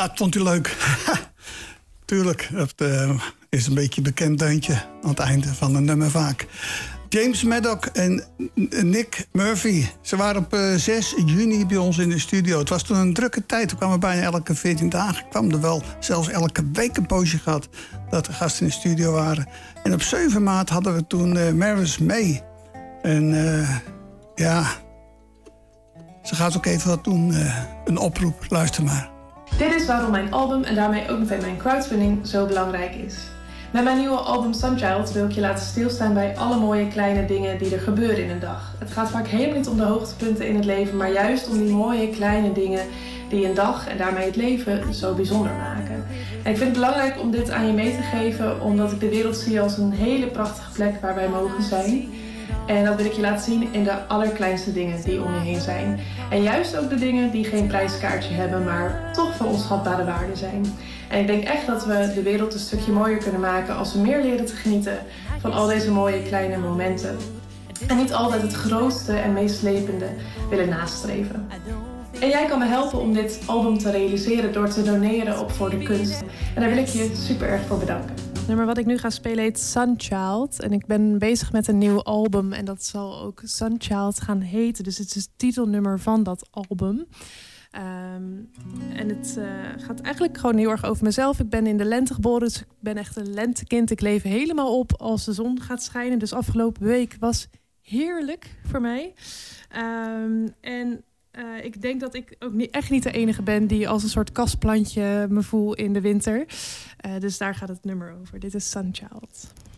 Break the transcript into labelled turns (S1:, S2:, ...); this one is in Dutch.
S1: Dat vond hij leuk. Tuurlijk, dat is een beetje een bekend deuntje aan het einde van een nummer vaak. James Maddock en Nick Murphy. Ze waren op 6 juni bij ons in de studio. Het was toen een drukke tijd. We kwamen bijna elke 14 dagen. Kwam er wel zelfs elke week een poosje gehad dat er gasten in de studio waren. En op 7 maart hadden we toen Maris May. En ja, ze gaat ook even wat doen. Een oproep, luister maar.
S2: Dit is waarom mijn album en daarmee ook meteen mijn crowdfunding zo belangrijk is. Met mijn nieuwe album Sunchild wil ik je laten stilstaan bij alle mooie kleine dingen die er gebeuren in een dag. Het gaat vaak helemaal niet om de hoogtepunten in het leven, maar juist om die mooie kleine dingen die een dag en daarmee het leven zo bijzonder maken. En ik vind het belangrijk om dit aan je mee te geven, omdat ik de wereld zie als een hele prachtige plek waar wij mogen zijn. En dat wil ik je laten zien in de allerkleinste dingen die om je heen zijn. En juist ook de dingen die geen prijskaartje hebben, maar toch van onschatbare waarde zijn. En ik denk echt dat we de wereld een stukje mooier kunnen maken als we meer leren te genieten van al deze mooie kleine momenten. En niet altijd het grootste en meest slepende willen nastreven. En jij kan me helpen om dit album te realiseren door te doneren op Voor de Kunst. En daar wil ik je super erg voor bedanken. Het nummer wat ik nu ga spelen heet Sunchild. En ik ben bezig met een nieuw album en dat zal ook Sunchild gaan heten. Dus het is het titelnummer van dat album. En het gaat eigenlijk gewoon heel erg over mezelf. Ik ben in de lente geboren, dus ik ben echt een lentekind. Ik leef helemaal op als de zon gaat schijnen. Dus afgelopen week was heerlijk voor mij. Ik denk dat ik ook echt niet de enige ben die als een soort kastplantje me voel in de winter. Dus daar gaat het nummer over. Dit is Sunchild.